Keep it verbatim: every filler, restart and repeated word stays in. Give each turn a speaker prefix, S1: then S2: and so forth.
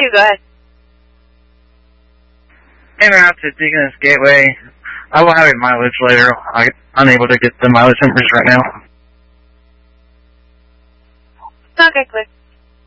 S1: you, go ahead.
S2: In route to Deaconess Gateway. I will have your mileage later. I'm unable to get the mileage numbers right now.
S1: Okay, quick.